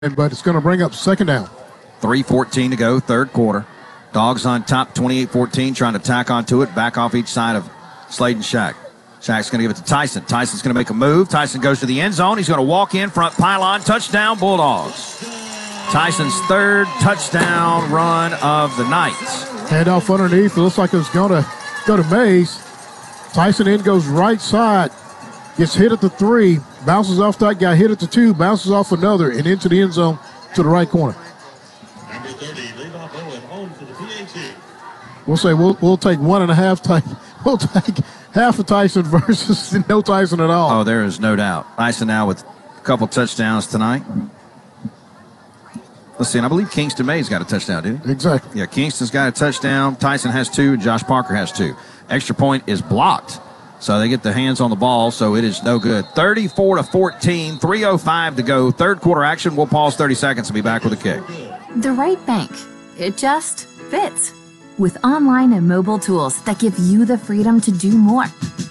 but it's going to bring up second down. 3:14 to go, third quarter. Dogs on top, 28-14, trying to tack onto it, back off each side of Slade and Shaq. Shaq's going to give it to Tyson. Tyson's going to make a move. Tyson goes to the end zone. He's going to walk in, front pylon, touchdown, Bulldogs. Tyson's third touchdown run of the night. Handoff underneath. It looks like it's going to go to Mays. Tyson in, goes right side. Gets hit at the 3. Bounces off that guy, hit at the 2. Bounces off another and into the end zone to the right corner. Number 30, leadoff Owen, home to the PAT. We'll say we'll take 1.5. We'll take half of Tyson versus no Tyson at all. Oh, there is no doubt. Tyson now with a couple touchdowns tonight. Let's see, and I believe Kingston Mays got a touchdown, didn't he? Exactly. Yeah, Kingston's got a touchdown. Tyson has 2, and Josh Parker has 2. Extra point is blocked, so they get the hands on the ball, so it is no good. 34-14, 3:05 to go. Third quarter action. We'll pause 30 seconds and be back with a kick. The right bank. It just fits. With online and mobile tools that give you the freedom to do more.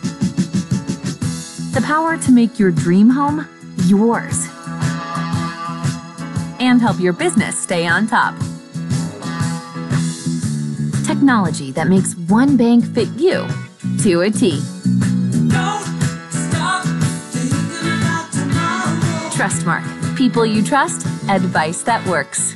The power to make your dream home yours. And help your business stay on top. Technology that makes one bank fit you to a T. Trustmark. People you trust. Advice that works.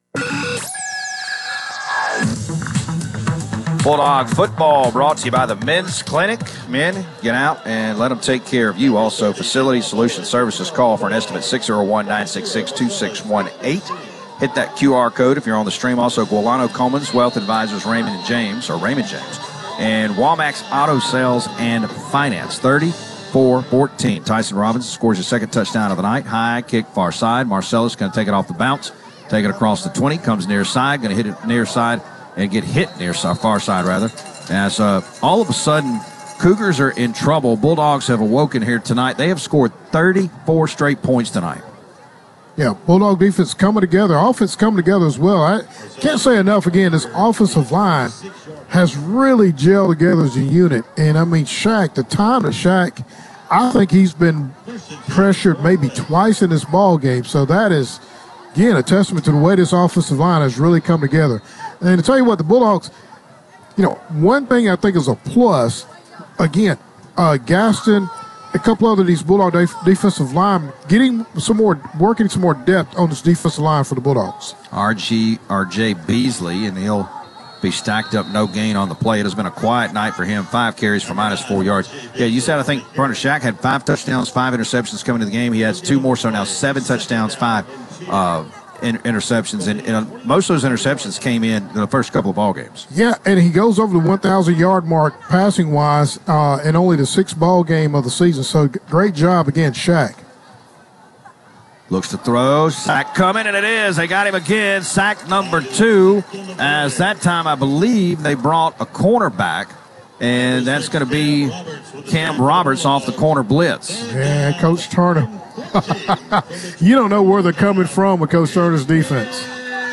Bulldog football brought to you by the Men's Clinic. Men, get out and let them take care of you. Also, Facility Solution Services. Call for an estimate 601-966-2618. Hit that QR code if you're on the stream. Also, Guilano Coleman's Wealth Advisors, Raymond James. And Wamax Auto Sales and Finance. 34-14. Tyson Robinson scores his second touchdown of the night. High kick far side. Marcellus going to take it off the bounce. Take it across the 20. Comes near side. Going to hit it near side. And get hit near far side, rather. As all of a sudden, Cougars are in trouble. Bulldogs have awoken here tonight. They have scored 34 straight points tonight. Yeah, Bulldog defense coming together. Offense coming together as well. I can't say enough, again, this offensive line has really gelled together as a unit. And, I mean, Shaq, the time to Shaq, I think he's been pressured maybe twice in this ball game. So that is, again, a testament to the way this offensive line has really come together. And to tell you what, the Bulldogs, one thing I think is a plus, again, Gaston, a couple other of these Bulldog defensive linemen, working some more depth on this defensive line for the Bulldogs. R.J. Beasley, and he'll be stacked up, no gain on the play. It has been a quiet night for him. 5 carries for -4 yards. Yeah, you said, I think, Brandon Shaq had 5 touchdowns, 5 interceptions coming to the game. He has 2 more, so now 7 touchdowns, 5 interceptions, and most of those interceptions came in the first couple of ball games. Yeah, and he goes over the 1,000-yard mark passing-wise in only the 6th ball game of the season. So great job again, Shaq. Looks to throw, sack coming, and it is. They got him again, sack number 2. As that time, I believe they brought a cornerback, and that's going to be Cam Roberts off the corner blitz. Yeah, Coach Turner. You don't know where they're coming from with Coach Turner's defense.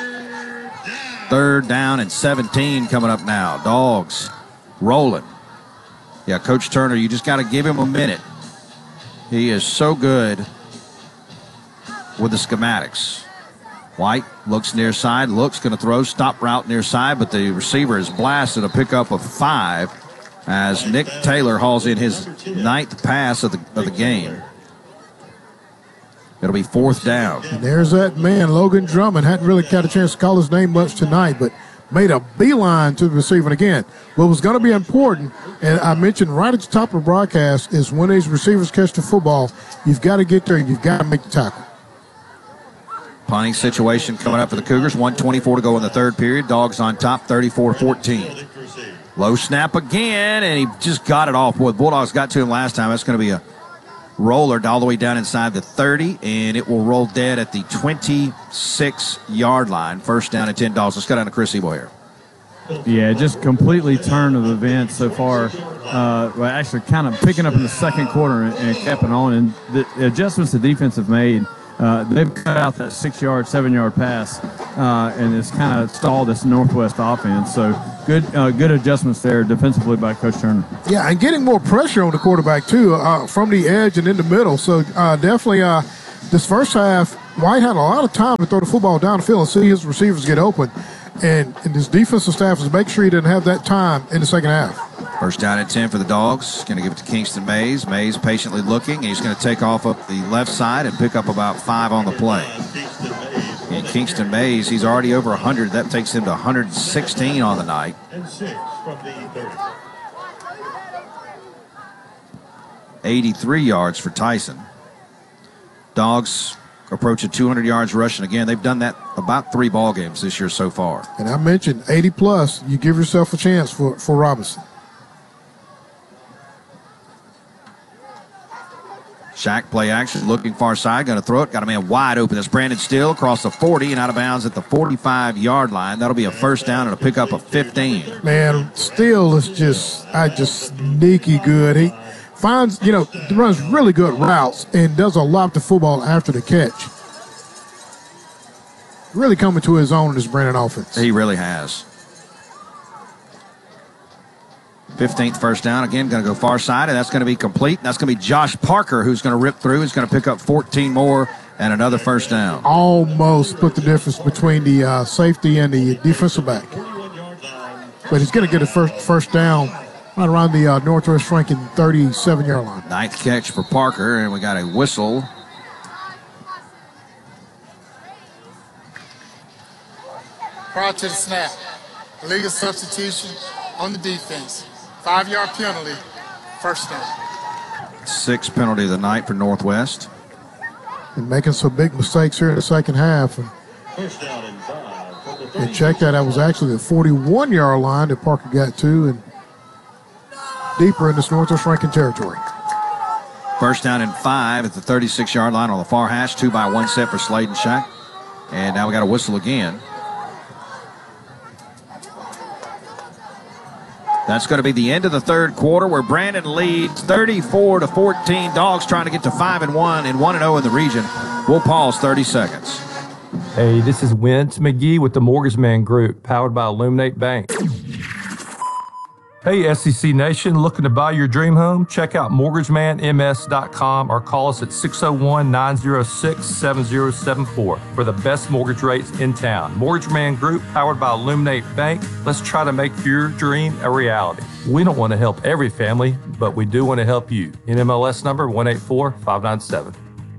3rd down and 17 coming up now. Dogs rolling. Yeah, Coach Turner, you just got to give him a minute. He is so good with the schematics. White looks near side, going to throw, stop route near side, but the receiver is blasted, a pickup of 5 as Nick Taylor hauls in his 9th pass of the game. It'll be 4th down. And there's that man, Logan Drummond. Hadn't really got a chance to call his name much tonight, but made a beeline to the receiver. And again, what was going to be important, and I mentioned right at the top of the broadcast, is when these receivers catch the football, you've got to get there and you've got to make the tackle. Punting situation coming up for the Cougars. 1:24 to go in the third period. Dogs on top, 34-14. Low snap again, and he just got it off. Boy, the Bulldogs got to him last time. That's going to be a roller all the way down inside the 30, and it will roll dead at the 26-yard line. 1st down and 10 Dogs. Let's go down to Chris Ebo here. Yeah, just completely turned of events so far. Well, actually kind of picking up in the second quarter and kept it on. And the adjustments the defense have made, they've cut out that 6-yard, 7-yard pass, and it's kind of stalled this Northwest offense. So good adjustments there defensively by Coach Turner. Yeah, and getting more pressure on the quarterback, too, from the edge and in the middle. So definitely this first half, White had a lot of time to throw the football down the field and see his receivers get open. And his defensive staff is make sure he didn't have that time in the second half. First down at 10 for the Dogs. Going to give it to Kingston Mays. Mays patiently looking. He's going to take off up the left side and pick up about 5 on the play. And Kingston Mays, he's already over 100. That takes him to 116 on the night. And 6 from the 30. 83 yards for Tyson. Dogs approaching 200 yards rushing again. They've done that about 3 ball games this year so far. And I mentioned 80 plus. You give yourself a chance for Robinson. Shack play action, looking far side, going to throw it. Got a man wide open. That's Brandon Steele across the 40 and out of bounds at the 45-yard line. That'll be a first down and a pickup of 15. Man, Steele is just sneaky good. He finds, runs really good routes and does a lot to football after the catch. Really coming to his own in this Brandon offense. He really has. 15th first down. Again, going to go far side, and that's going to be complete. That's going to be Josh Parker who's going to rip through. He's going to pick up 14 more and another first down. Almost put the difference between the safety and the defensive back. But he's going to get a first down right around the Northwest Franklin 37-yard line. 9th catch for Parker, and we got a whistle. Prior to the snap, illegal substitution on the defense. 5-yard penalty, first down. 6th penalty of the night for Northwest. And making some big mistakes here in the second half. First down and 5 from the 30. And check that was actually the 41-yard line that Parker got to, and deeper in this Northwest Rankin territory. First down and 5 at the 36-yard line on the far hash. 2-by-1 set for Slade and Shack. And now we got a whistle again. That's going to be the end of the third quarter where Brandon leads 34-14. Dogs trying to get to 5-1 and 1-0 in the region. We'll pause 30 seconds. Hey, this is Wentz McGee with the Mortgage Man Group, powered by Illuminate Bank. Hey, SEC Nation, looking to buy your dream home? Check out mortgagemanms.com or call us at 601-906-7074 for the best mortgage rates in town. Mortgage Man Group, powered by Illuminate Bank. Let's try to make your dream a reality. We don't want to help every family, but we do want to help you. NMLS number 184597.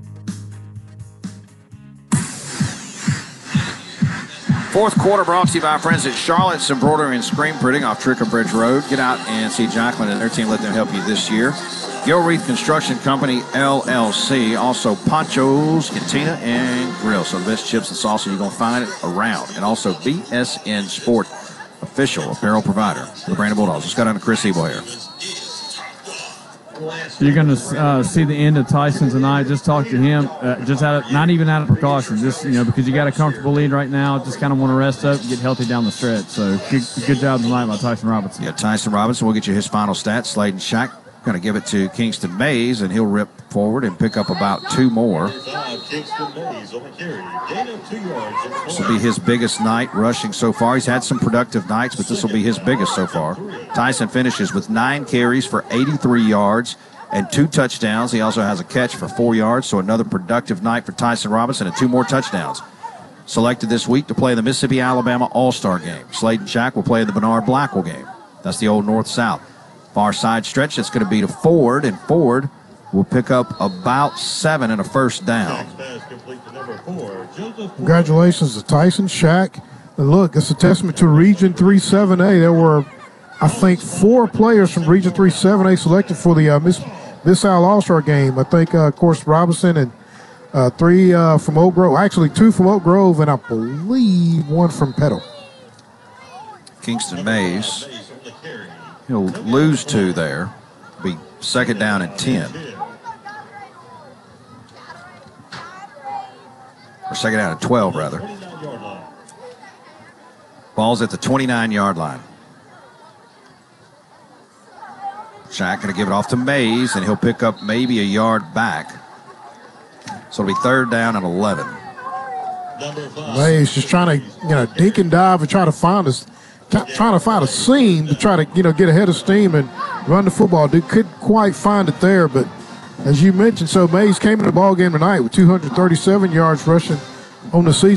Fourth quarter brought to you by our friends at Charlotte's Embroidery and Screen Printing off Trickham Bridge Road. Get out and see Jacqueline and their team. Let them help you this year. Gilreath Construction Company, LLC. Also Poncho's Cantina and Grill. So the best chips and salsa you're going to find around. And also BSN Sport, official apparel provider for the Brandon Bulldogs. Let's go down to Chris Ebo here. You're going to see the end of Tyson tonight. Just talk to him, not even out of precaution, just because you got a comfortable lead right now. Just kind of want to rest up and get healthy down the stretch. So good job tonight by Tyson Robinson. Yeah, Tyson Robinson. We'll get you his final stats. Slade and Shack going to give it to Kingston Mays, and he'll rip forward and pick up about 2 more. This will be his biggest night rushing so far. He's had some productive nights, but this will be his biggest so far. Tyson finishes with 9 carries for 83 yards and 2 touchdowns. He also has a catch for 4 yards, so another productive night for Tyson Robinson and 2 more touchdowns. Selected this week to play the Mississippi-Alabama All-Star game. Slade and Shack will play the Bernard Blackwell game. That's the old north-south. Far side stretch, that's going to be to Ford, and Ford will pick up about 7 and a first down. Congratulations to Tyson, Shack. And look, it's a testament to Region 3 7A. There were, I think, 4 players from Region 3 7A selected for the Mid-South All-Star game. I think, of course, Robinson and 3 from Oak Grove. Actually, 2 from Oak Grove, and I believe 1 from Petal. Kingston Mays. He'll lose 2 there. Be second down and 10. Or second down and 12, rather. Ball's at the 29-yard line. Shack going to give it off to Mays, and he'll pick up maybe a yard back. So it'll be third down and 11. Mays just trying to, dink and dive and try to find a seam to try to, get ahead of steam and run the football. They couldn't quite find it there, but as you mentioned. So Mays came in the ball game tonight with 237 yards rushing on the season.